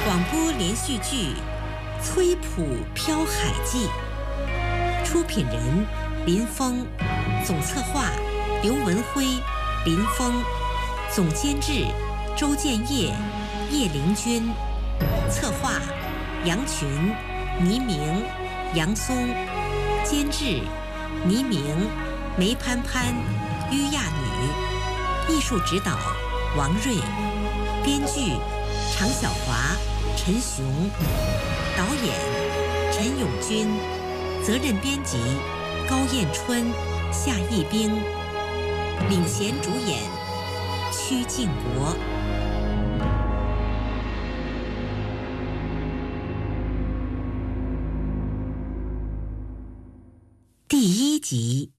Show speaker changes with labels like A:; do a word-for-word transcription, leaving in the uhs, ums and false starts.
A: 广播连续剧《崔普漂海记》，出品人林峰，总策划刘文辉、林峰，总监制周建业、叶玲君，策划杨群、倪明、杨松，监制倪明、梅潘潘、于亚女，艺术指导王瑞，编剧常小华、陈雄，导演陈永军，责任编辑高燕春、夏义兵，领衔主演曲靖国。第一集。